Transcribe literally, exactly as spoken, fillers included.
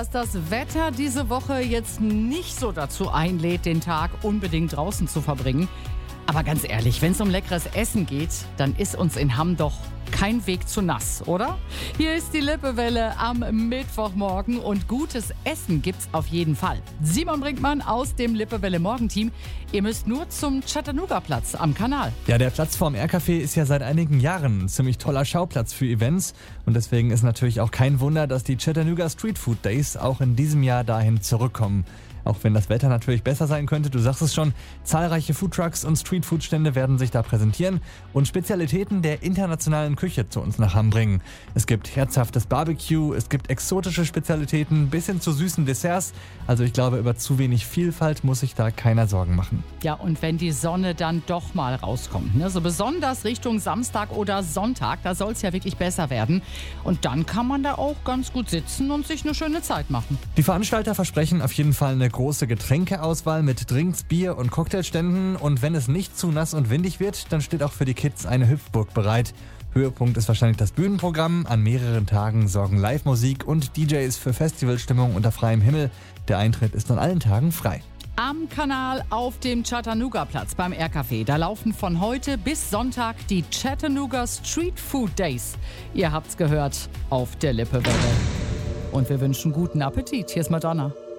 Dass das Wetter diese Woche jetzt nicht so dazu einlädt, den Tag unbedingt draußen zu verbringen. Aber ganz ehrlich, wenn es um leckeres Essen geht, dann ist uns in Hamm doch kein Weg zu nass, oder? Hier ist die Lippewelle am Mittwochmorgen und gutes Essen gibt's auf jeden Fall. Simon Brinkmann aus dem Lippewelle Morgenteam. Ihr müsst nur zum Chattanooga-Platz am Kanal. Ja, der Platz vorm R-Café ist ja seit einigen Jahren ein ziemlich toller Schauplatz für Events. Und deswegen ist natürlich auch kein Wunder, dass die Chattanooga Street Food Days auch in diesem Jahr dahin zurückkommen. Auch wenn das Wetter natürlich besser sein könnte, du sagst es schon, zahlreiche Foodtrucks und Streetfood-Stände werden sich da präsentieren und Spezialitäten der internationalen Küche zu uns nach Hamm bringen. Es gibt herzhaftes Barbecue, es gibt exotische Spezialitäten bis hin zu süßen Desserts. Also ich glaube, über zu wenig Vielfalt muss sich da keiner Sorgen machen. Ja, und wenn die Sonne dann doch mal rauskommt, ne, so besonders Richtung Samstag oder Sonntag, da soll es ja wirklich besser werden. Und dann kann man da auch ganz gut sitzen und sich eine schöne Zeit machen. Die Veranstalter versprechen auf jeden Fall eine große Getränkeauswahl mit Drinks, Bier und Cocktailständen. Und wenn es nicht zu nass und windig wird, dann steht auch für die Kids eine Hüpfburg bereit. Höhepunkt ist wahrscheinlich das Bühnenprogramm. An mehreren Tagen sorgen Live-Musik und D Js für Festivalstimmung unter freiem Himmel. Der Eintritt ist an allen Tagen frei. Am Kanal auf dem Chattanooga-Platz beim R-Café. Da laufen von heute bis Sonntag die Chattanooga Street Food Days. Ihr habt's gehört auf der Lippewelle. Und wir wünschen guten Appetit. Hier ist Madonna.